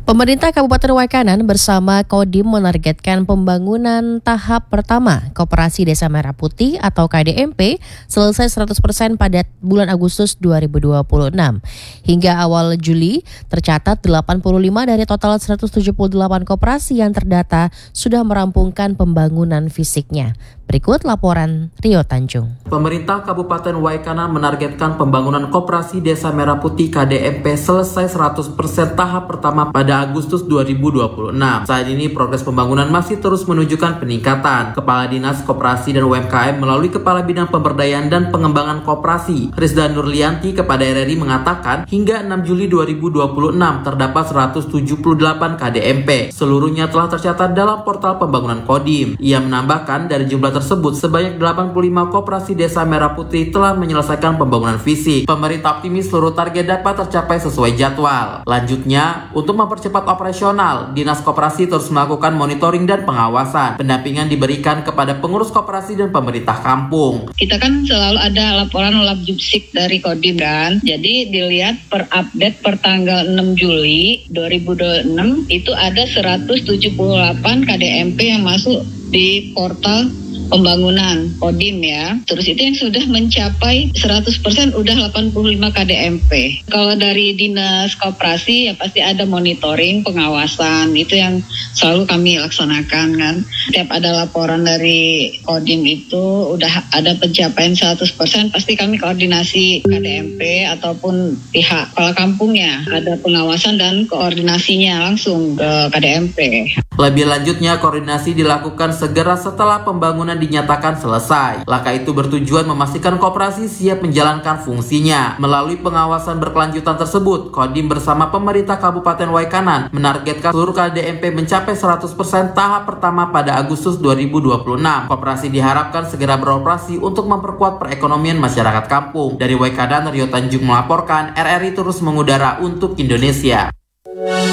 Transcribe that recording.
Pemerintah Kabupaten Waikanan bersama Kodim menargetkan pembangunan tahap pertama Koperasi Desa Merah Putih atau KDMP selesai 100% pada bulan Agustus 2026. Hingga awal Juli, tercatat 85 dari total 178 koperasi yang terdata sudah merampungkan pembangunan fisiknya. Berikut laporan Rio Tanjung. Pemerintah Kabupaten Waikanan menargetkan pembangunan Koperasi Desa Merah Putih KDMP selesai 100% tahap pertama pada Agustus 2026. Saat ini progres pembangunan masih terus menunjukkan peningkatan. Kepala Dinas Koperasi dan UMKM melalui Kepala Bidang Pemberdayaan dan Pengembangan Koperasi, Rizda Nurlianti kepada RRI mengatakan hingga 6 Juli 2026 terdapat 178 KDMP. Seluruhnya telah tercatat dalam portal pembangunan Kodim. Ia menambahkan dari jumlah tersebut sebanyak 85 koperasi Desa Merah Putih telah menyelesaikan pembangunan fisik. Pemerintah optimis seluruh target dapat tercapai sesuai jadwal. Lanjutnya, untuk mempercepat operasional, Dinas Koperasi terus melakukan monitoring dan pengawasan. Pendampingan diberikan kepada pengurus koperasi dan pemerintah kampung. Kita kan selalu ada laporan Labjubsik dari Kodim kan. Jadi dilihat per update per tanggal 6 Juli 2026 itu ada 178 KDMP yang masuk di portal pembangunan Kodim ya. Terus itu yang sudah mencapai 100% udah 85 KDMP. Kalau dari Dinas Koperasi ya pasti ada monitoring, pengawasan. Itu yang selalu kami laksanakan kan. Setiap ada laporan dari Kodim itu udah ada pencapaian 100%, pasti kami koordinasi KDMP ataupun pihak kepala kampungnya. Ada pengawasan dan koordinasinya langsung ke KDMP. Lebih lanjutnya, koordinasi dilakukan segera setelah pembangunan dinyatakan selesai. Langkah itu bertujuan memastikan koperasi siap menjalankan fungsinya. Melalui pengawasan berkelanjutan tersebut, Kodim bersama pemerintah Kabupaten Waikanan menargetkan seluruh KDMP mencapai 100% tahap pertama pada Agustus 2026. Koperasi diharapkan segera beroperasi untuk memperkuat perekonomian masyarakat kampung. Dari Waikanan, Rio Tanjung melaporkan, RRI terus mengudara untuk Indonesia.